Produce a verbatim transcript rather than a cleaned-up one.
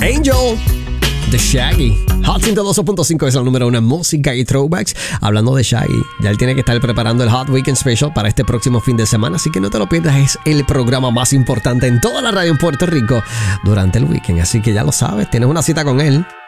Angel de Shaggy. Hot ciento doce punto cinco es el número uno en música y throwbacks. Hablando de Shaggy, ya él tiene que estar preparando el Hot Weekend Special para este próximo fin de semana, así que no te lo pierdas. Es el programa más importante en toda la radio en Puerto Rico durante el weekend, así que ya lo sabes, tienes una cita con él